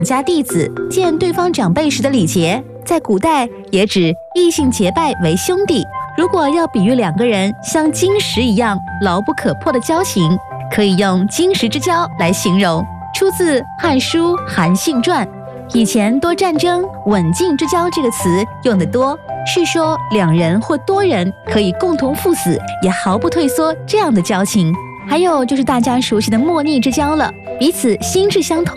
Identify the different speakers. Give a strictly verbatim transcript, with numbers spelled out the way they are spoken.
Speaker 1: 家弟子见对方长辈时的礼节，在古代也指异性结拜为兄弟。如果要比喻两个人像金石一样牢不可破的交情，可以用金石之交来形容，出自《汉书·韩信传》。以前多战争，刎颈之交这个词用得多，是说两人或多人可以共同赴死，也毫不退缩这样的交情。还有就是大家熟悉的莫逆之交了，彼此心智相通。